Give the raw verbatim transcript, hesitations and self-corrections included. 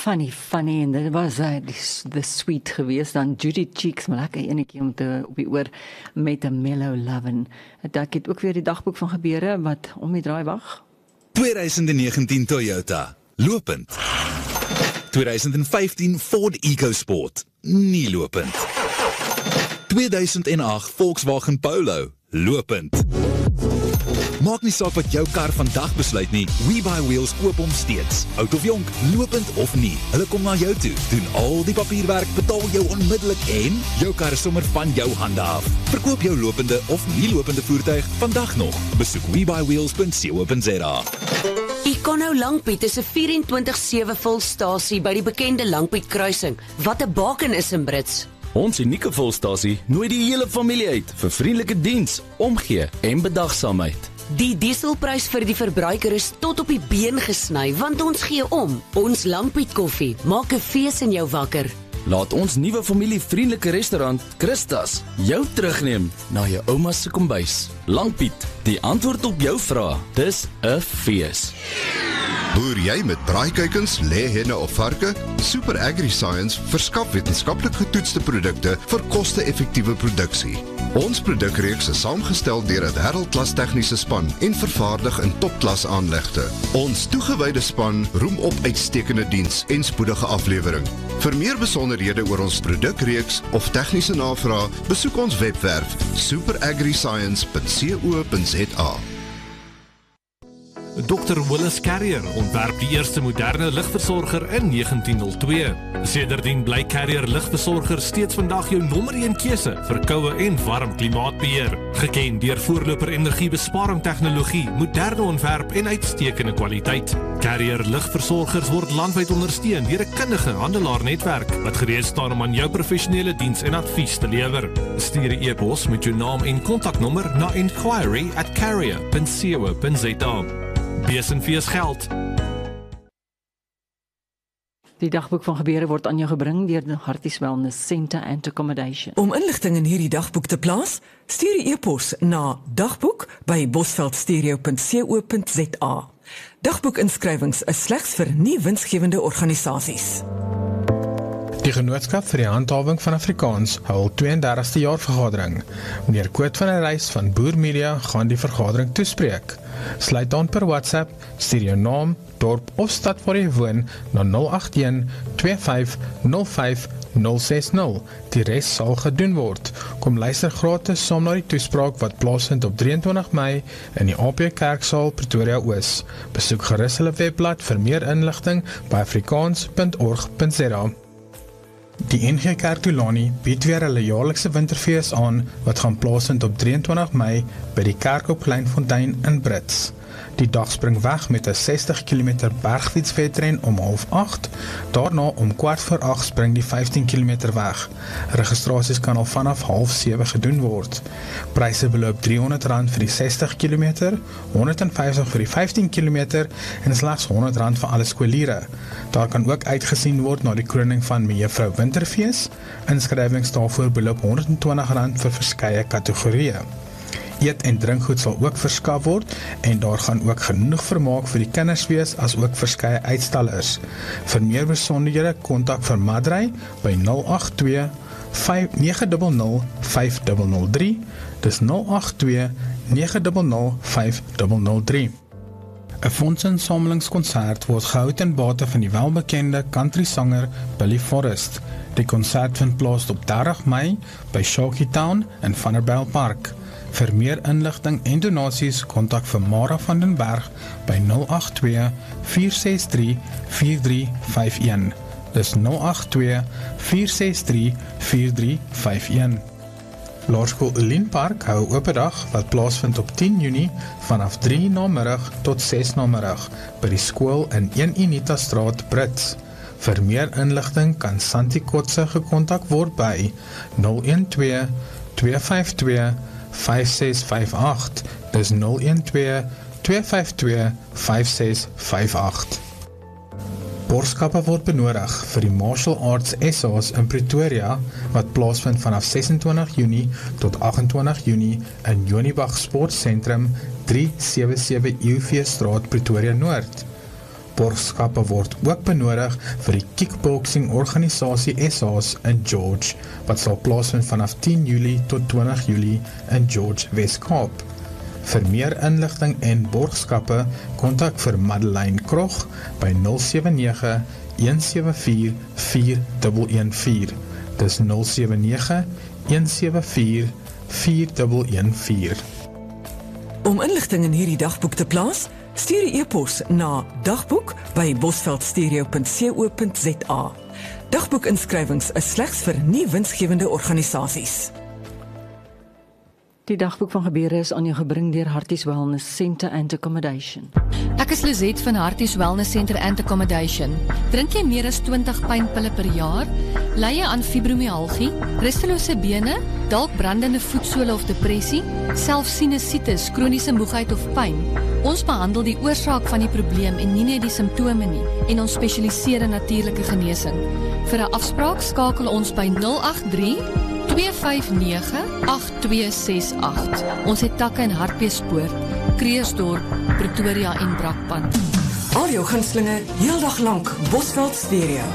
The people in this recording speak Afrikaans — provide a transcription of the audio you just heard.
funny, funny, en dit was uh, die, the sweet geweest, dan Judy Cheeks, maar lekker enetjie om te op die oor met 'n Mellow Lovin'. Ek het ook weer die dagboek van gebeure wat om die draai wag. twintig negentien Toyota, lopend. twintig vyftien Ford EcoSport, nie lopend. tweeduisend agt Volkswagen Polo, lopend. Maak nie saak wat jou kar vandag besluit nie, WeBuyWheels koop hom steeds. Oud of jonk, lopend of nie, hulle kom na jou toe, doen al die papierwerk, betaal jou onmiddellik en jou kar is sommer van jou hande af. Verkoop jou lopende of nie lopende voertuig vandag nog. Besoek we buy wheels dot co dot za. Econo Langpiet is 'n vierentwintig sewe volstasie by die bekende Langpiet kruising, wat 'n baken is in Brits. Ons unieke volstasie nooi die hele familie uit vir vriendelike diens, omgee en bedagsaamheid. Die dieselprys vir die verbruiker is tot op die been gesny, want ons gee om. Ons Langpiet koffie maak 'n fees in jou wakker. Laat ons nuwe familievriendelike restaurant, Christas, jou terugneem na jou ouma se kombuis. Langpiet, die antwoord op jou vraag. Dis 'n fees. Boer jy met braaikuikens, lêhenne of varke? Super AgriScience verskaf wetenskaplik getoetste produkte vir koste-effektiewe produksie. Ons produkreeks is saamgestel deur 'n wêreldklas tegniese span en vervaardig in topklas aanlegte. Ons toegewyde span roem op uitstekende diens en spoedige aflewering. Vir meer besonderhede oor ons produkreeks of tegniese navraag, besoek ons webwerf super agri science dot co dot za. dokter Willis Carrier ontwerp die eerste moderne ligversorger in negentien nul twee. Sedertdien bly Carrier ligversorger steeds vandag jou nommer een keuse vir koue en warm klimaatbeheer. Geken deur voorloper energiebesparing tegnologie, moderne ontwerp en uitstekende kwaliteit. Carrier ligversorgers word landwyd ondersteun deur 'n kundige handelaarnetwerk wat gereed staan om aan jou professionele diens en advies te lewer. Stuur 'n e-pos met jou naam en kontaknommer na inquiry at carrier dot co dot za. Bees en fees geld. Die dagboek van gebeure word aan jou gebring deur die Harties Wellness Center and Accommodation. Om inligting in hierdie dagboek te plaas, stuur 'n e-pos na dagboek by bosveldstereo dot co dot za. Dagboekinskrywings is slegs vir nie winsgewende organisasies. Die Genootskap vir die Handhawing van Afrikaans hou al twee en dertigste jaar vergadering. Meneer Koot van der Reis van Boer Media gaan die vergadering toespreek. Sluit aan per WhatsApp, stuur jou naam, dorp of stad waar jy woon na nul agt een twee vyf nul vyf nul ses nul. Die res sal gedoen word. Kom luister gratis saam na die toespraak wat plaasvind op drieëntwintig Mei in die A P Kerksaal Pretoria Oos. Besoek gerus hulle webblad vir meer inligting by afrikaans punt org punt za. Die N G Kerk Tulani bied weer hulle jaarlikse winterfees aan wat gaan plaasvind op drieëntwintig Mei by die kerk op Kleinfontein in Brits. Die dag spring weg met 'n sestig kilometer bergfietswedren om half agt. Daarna om kwart voor agt spring die vyftien kilometer weg. Registrasies kan al vanaf half sewe gedoen word. Pryse beloop driehonderd rand vir die sestig kilometer, honderdvyftig vir die vyftien kilometer en slegs honderd rand vir alle skooliere. Daar kan ook uitgesien word na die kroning van Mevrou Winterfees. Inskrywings daarvoor beloop honderdtwintig rand vir verskeie kategorieë. Eet en drinkgoed sal ook verskaf word en daar gaan ook genoeg vermaak vir die kinders wees as ook verskeie uitstallers. Vir meer besonderhede kontak vir Madrey by nul agt twee nege nul nul vyf nul nul drie. Dis nul agt twee nege nul nul vyf nul nul drie. 'n Fondsinsamelingskonsert word gehou ten bate van die welbekende country-sanger Billy Forrest. Die konsert vind plaas op dertig Mei by Sharky Town in Vanderbijl Park. Vir meer inligting en donasies kontak vir Mara van den Berg by nul agt twee vier ses drie vier drie vyf een. Dis nul agt twee vier ses drie vier drie vyf een. Laerskool Olienpark hou oop dag wat plaasvind op tien Junie vanaf drie namiddag tot ses namiddag by die skool in een Unita Straat Brits. Vir meer inligting kan Santi Kotse gekontak word by nul een twee twee vyf twee vyf ses vyf agt. Dis nul een twee twee vyf twee vyf ses vyf agt. Borgskappe word benodig vir die Martial Arts S A's in Pretoria wat plaasvind vanaf sesentwintig Junie tot agentwintig Junie in Jonibag Sportsentrum drie sewe sewe U V Straat Pretoria Noord. Borgskappe word ook benodig vir die kickboxing organisasie S A's in George, wat sal plaasvind vanaf tien Julie tot twintig Julie in George, Wes-Kaap. Vir meer inligting en borgskappe, kontak vir Madeleine Krog by nul sewe nege, een sewe vier, vier een een vier. Dis nul sewe nege, een sewe vier, vier een een vier. Om inligting in hierdie dagboek te plaas, stuur die e-pos na dagboek by bosveldstereo punt co punt za. Dagboekinskrywings is slegs vir nie winsgewende organisasies. Die dagboek van gebeure is aan jou gebring deur Harties Wellness Centre and Accommodation. Ek is Lizette van Harties Wellness Centre and Accommodation. Drink jy meer as twintig pynpille per jaar? Ly jy aan fibromyalgie, rustelose bene, dalk brandende voetsole of depressie, selfs sinusitis, kroniese moegheid of pyn? Ons behandel die oorsaak van die probleem en nie net die simptome nie, en ons spesialiseer in natuurlike genesing. Vir 'n afspraak skakel ons by nul agt drie, twee vyf nege, agt twee ses agt. Ons het takke in Hartbeespoort, Kreersdorp, Pretoria en Brakpan. Al jou gunstelinge, heeldag lank, Bosveld Stereo.